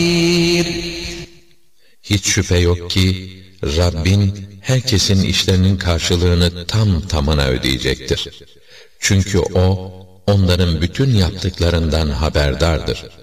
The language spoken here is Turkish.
Hiç şüphe yok ki Rabbin herkesin işlerinin karşılığını tam tamına ödeyecektir. Çünkü O, onların bütün yaptıklarından haberdardır.